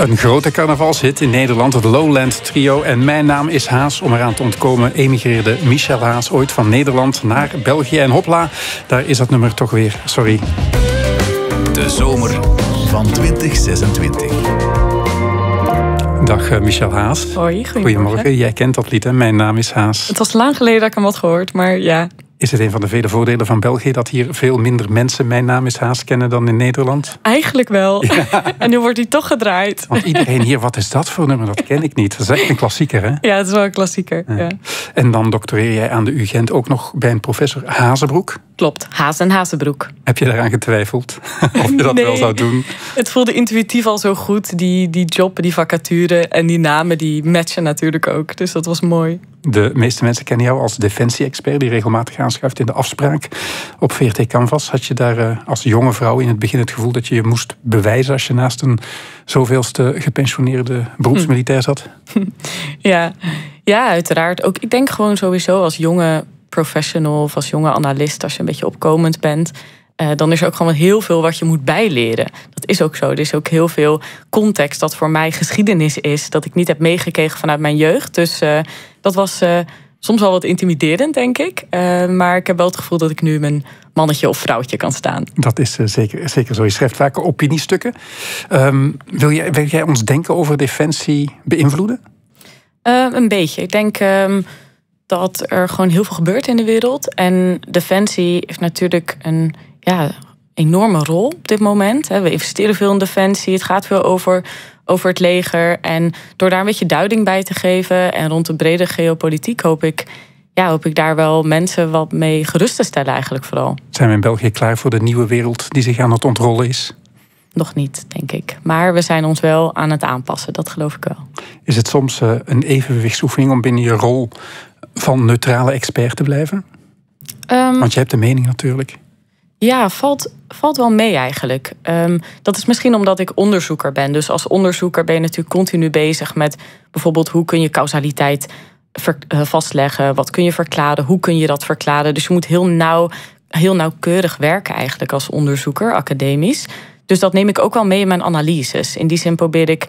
Een grote carnavalshit in Nederland, het Lowland Trio. En mijn naam is Haas. Om eraan te ontkomen emigreerde Michel Haas ooit van Nederland naar België. En hopla, daar is dat nummer toch weer. Sorry. De zomer van 2026. Dag Michel Haas. Hoi, Goedemorgen. Jij kent dat lied, hè? Mijn naam is Haas. Het was lang geleden dat ik hem had gehoord, maar ja. Is het een van de vele voordelen van België dat hier veel minder mensen Mijn naam is Haas kennen dan in Nederland? Eigenlijk wel. Ja. En nu wordt hij toch gedraaid. Want iedereen hier, wat is dat voor nummer? Dat ken ik niet. Dat is echt een klassieker, hè? Ja, het is wel een klassieker. Ja. En dan doctoreer jij aan de UGent ook nog bij een professor Hazebroek. Klopt, Haas en Hazebroek. Heb je daaraan getwijfeld? Of je dat wel zou doen? Het voelde intuïtief al zo goed. Die job, die vacature en die namen, die matchen natuurlijk ook. Dus dat was mooi. De meeste mensen kennen jou als defensie-expert die regelmatig aanschuift in de afspraak. Op VRT Canvas had je daar als jonge vrouw in het begin het gevoel dat je je moest bewijzen als je naast een zoveelste gepensioneerde beroepsmilitair zat? Ja, uiteraard. Ook, ik denk gewoon sowieso als jonge professional of als jonge analist, als je een beetje opkomend bent, dan is er ook gewoon heel veel wat je moet bijleren. Dat is ook zo. Er is ook heel veel context dat voor mij geschiedenis is, dat ik niet heb meegekregen vanuit mijn jeugd. Dus dat was soms wel wat intimiderend, denk ik. Maar ik heb wel het gevoel dat ik nu mijn mannetje of vrouwtje kan staan. Dat is zeker zo. Je schrijft vaak opiniestukken. Wil jij ons denken over defensie beïnvloeden? Een beetje. Ik denk dat er gewoon heel veel gebeurt in de wereld. En defensie heeft natuurlijk een enorme rol op dit moment. We investeren veel in defensie. Het gaat veel over het leger. En door daar een beetje duiding bij te geven en rond de brede geopolitiek hoop ik daar wel mensen wat mee gerust te stellen eigenlijk vooral. Zijn we in België klaar voor de nieuwe wereld die zich aan het ontrollen is? Nog niet, denk ik. Maar we zijn ons wel aan het aanpassen, dat geloof ik wel. Is het soms een evenwichtsoefening om binnen je rol van neutrale expert te blijven? Want je hebt een mening natuurlijk. Ja, valt wel mee eigenlijk. Dat is misschien omdat ik onderzoeker ben. Dus als onderzoeker ben je natuurlijk continu bezig met bijvoorbeeld hoe kun je causaliteit vastleggen, wat kun je verklaren, hoe kun je dat verklaren. Dus je moet heel nauwkeurig werken eigenlijk als onderzoeker, academisch. Dus dat neem ik ook wel mee in mijn analyses. In die zin probeer ik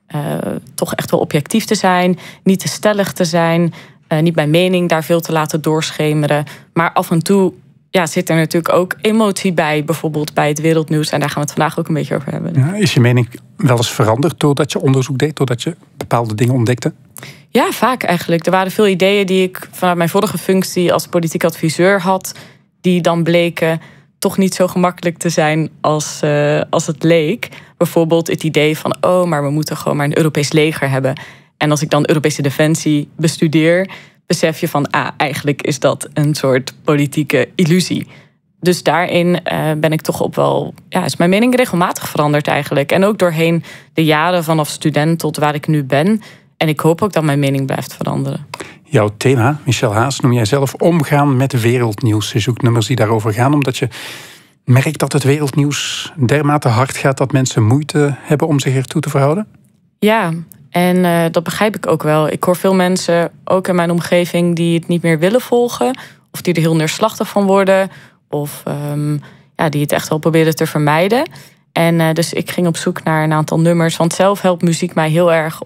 toch echt wel objectief te zijn, niet te stellig te zijn, niet mijn mening daar veel te laten doorschemeren. Maar af en toe zit er natuurlijk ook emotie bij, bijvoorbeeld bij het wereldnieuws. En daar gaan we het vandaag ook een beetje over hebben. Ja, is je mening wel eens veranderd doordat je onderzoek deed, doordat je bepaalde dingen ontdekte? Ja, vaak eigenlijk. Er waren veel ideeën die ik vanuit mijn vorige functie als politiek adviseur had, die dan bleken toch niet zo gemakkelijk te zijn als het leek. Bijvoorbeeld het idee van, maar we moeten gewoon maar een Europees leger hebben. En als ik dan Europese defensie bestudeer, besef je van, eigenlijk is dat een soort politieke illusie. Dus daarin ben ik toch op wel, is mijn mening regelmatig veranderd eigenlijk. En ook doorheen de jaren vanaf student tot waar ik nu ben. En ik hoop ook dat mijn mening blijft veranderen. Jouw thema, Michel Haas, noem jij zelf omgaan met wereldnieuws. Je zoekt nummers die daarover gaan, omdat je merkt dat het wereldnieuws dermate hard gaat dat mensen moeite hebben om zich ertoe te verhouden? Ja, en dat begrijp ik ook wel. Ik hoor veel mensen, ook in mijn omgeving, die het niet meer willen volgen. Of die er heel neerslachtig van worden. Of die het echt wel proberen te vermijden. En dus ik ging op zoek naar een aantal nummers. Want zelf helpt muziek mij heel erg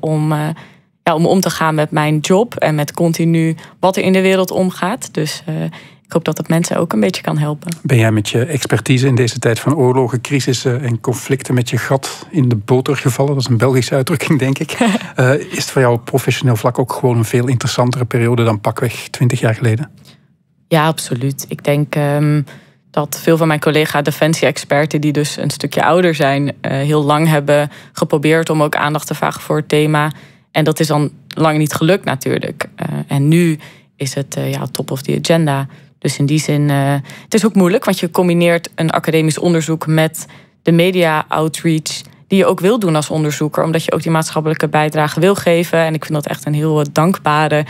om te gaan met mijn job. En met continu wat er in de wereld omgaat. Dus ik hoop dat dat mensen ook een beetje kan helpen. Ben jij met je expertise in deze tijd van oorlogen, crisissen en conflicten met je gat in de boter gevallen? Dat is een Belgische uitdrukking, denk ik. Is het voor jou op professioneel vlak ook gewoon een veel interessantere periode dan pakweg 20 jaar geleden? Ja, absoluut. Ik denk dat veel van mijn collega defensie-experten, die dus een stukje ouder zijn, heel lang hebben geprobeerd om ook aandacht te vragen voor het thema. En dat is dan lang niet gelukt natuurlijk. En nu is het top of the agenda. Dus in die zin, het is ook moeilijk, want je combineert een academisch onderzoek met de media-outreach die je ook wil doen als onderzoeker, omdat je ook die maatschappelijke bijdrage wil geven. En ik vind dat echt een heel dankbare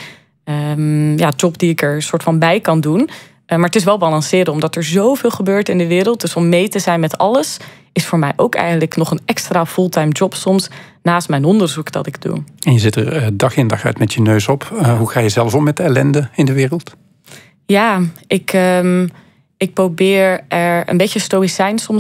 job die ik er soort van bij kan doen. Maar het is wel balanceren, omdat er zoveel gebeurt in de wereld. Dus om mee te zijn met alles is voor mij ook eigenlijk nog een extra fulltime job soms naast mijn onderzoek dat ik doe. En je zit er dag in dag uit met je neus op. Hoe ga je zelf om met de ellende in de wereld? Ja, ik probeer er een beetje stoïcijns soms